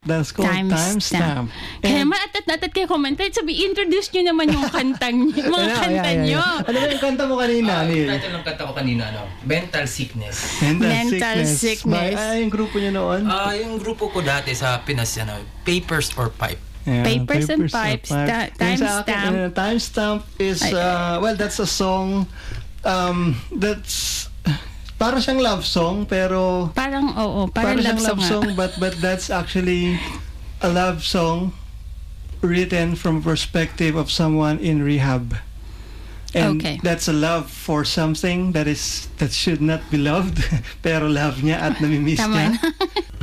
That's called Timestamp. Kaya maatat-natat kayo comment. Sabi, introduce nyo naman yung kantang mga kanta nyo. Ano ba yung kanta mo kanina, Neil? Yung title ng kanta ko kanina, Mental Sickness. Mental Sickness. Yung grupo nyo noon? Yung grupo ko dati sa Pinas, Papers or Pipe. Yeah, Papers and Pipes, Timestamp. Timestamp is, well, that's a song that's para siyang love song, pero Parang para love siyang song, but that's actually a love song written from perspective of someone in rehab. And that's a love for something that should not be loved, pero love niya at namimiss niya. Tama.